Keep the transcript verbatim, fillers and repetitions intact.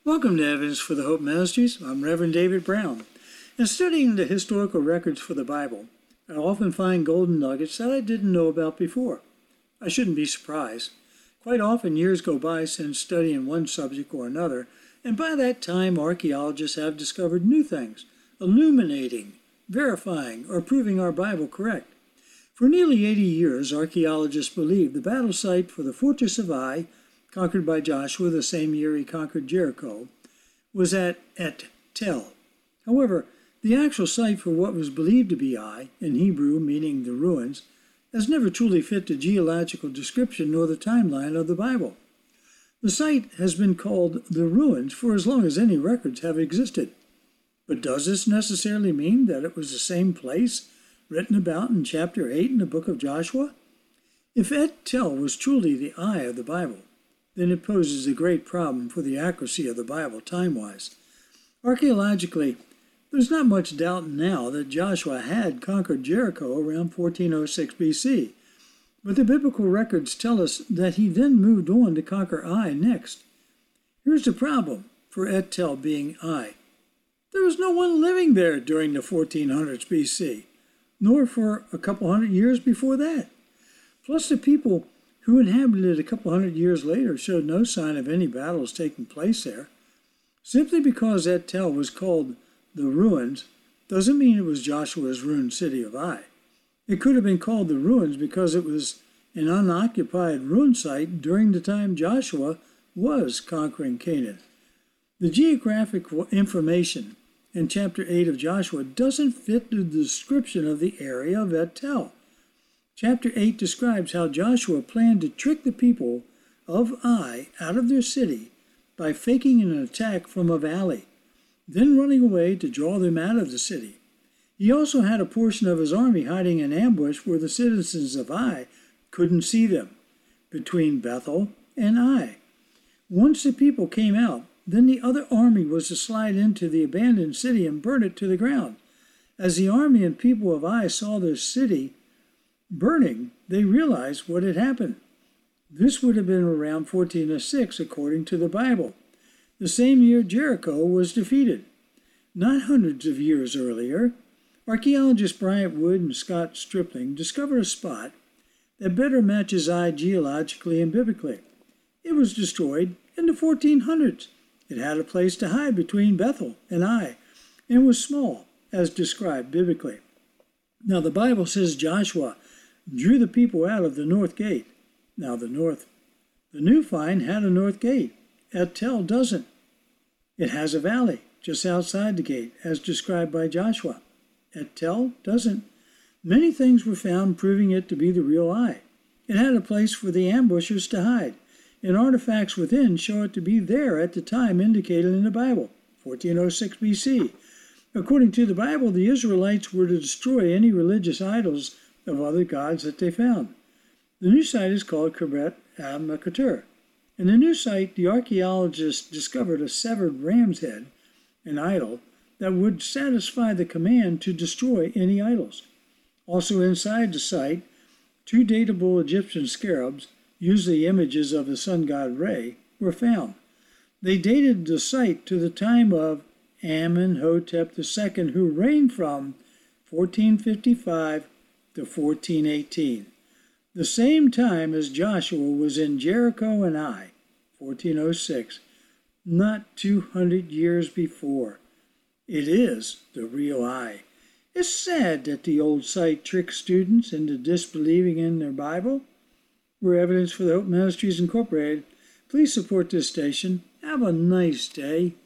Welcome to Evidence for the Hope Ministries. I'm Reverend David Brown. In studying the historical records for the Bible, I often find golden nuggets that I didn't know about before. I shouldn't be surprised. Quite often years go by since studying one subject or another, and by that time archaeologists have discovered new things, illuminating, verifying, or proving our Bible correct. For nearly eighty years, archaeologists believe the battle site for the fortress of Ai, conquered by Joshua the same year he conquered Jericho, was at Et Tel. However, the actual site for what was believed to be Ai, in Hebrew meaning the ruins, has never truly fit the geological description nor the timeline of the Bible. The site has been called the ruins for as long as any records have existed. But does this necessarily mean that it was the same place written about in chapter eight in the book of Joshua? If Et Tel was truly the Ai of the Bible, then it poses a great problem for the accuracy of the Bible time-wise. Archaeologically, there's not much doubt now that Joshua had conquered Jericho around fourteen oh six B C, but the biblical records tell us that he then moved on to conquer Ai next. Here's the problem for Et Tel being Ai. There was no one living there during the fourteen hundreds B C, nor for a couple hundred years before that. Plus, the people who inhabited it a couple hundred years later showed no sign of any battles taking place there. Simply because Et Tel was called the ruins doesn't mean it was Joshua's ruined city of Ai. It could have been called the ruins because it was an unoccupied ruin site during the time Joshua was conquering Canaan. The geographic information in chapter eight of Joshua doesn't fit the description of the area of Et Tel. Chapter eight describes how Joshua planned to trick the people of Ai out of their city by faking an attack from a valley, then running away to draw them out of the city. He also had a portion of his army hiding in ambush where the citizens of Ai couldn't see them, between Bethel and Ai. Once the people came out, then the other army was to slide into the abandoned city and burn it to the ground. As the army and people of Ai saw their city burning, they realized what had happened. This would have been around fourteen oh six according to the Bible, the same year Jericho was defeated. Not hundreds of years earlier, archaeologists Bryant Wood and Scott Stripling discovered a spot that better matches Ai geologically and biblically. It was destroyed in the fourteen hundreds. It had a place to hide between Bethel and Ai, and was small, as described biblically. Now the Bible says Joshua drew the people out of the north gate. Now the north, the new find had a north gate. Et Tel doesn't. It has a valley just outside the gate, as described by Joshua. Et Tel doesn't. Many things were found proving it to be the real Ai. It had a place for the ambushers to hide, and artifacts within show it to be there at the time indicated in the Bible, fourteen oh six B C. According to the Bible, the Israelites were to destroy any religious idols of other gods that they found. The new site is called Kiryat Arba. In the new site, the archaeologists discovered a severed ram's head, an idol, that would satisfy the command to destroy any idols. Also inside the site, two datable Egyptian scarabs, usually images of the sun god Re, were found. They dated the site to the time of Amenhotep the Second, who reigned from fourteen fifty-five to fourteen eighteen, the same time as Joshua was in Jericho and Ai, fourteen oh six, not two hundred years before. It is the real Ai. It's sad that the old site tricks students into disbelieving in their Bible. We're Evidence for the Hope Ministries Incorporated. Please support this station. Have a nice day.